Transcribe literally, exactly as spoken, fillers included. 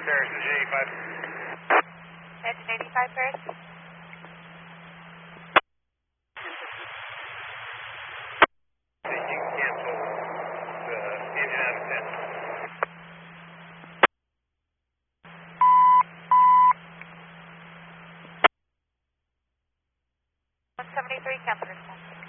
Paris, engine eighty-five. Engine eighty-five, Paris. I think you can cancel the engine out of ten. one seventy-three, cancel response.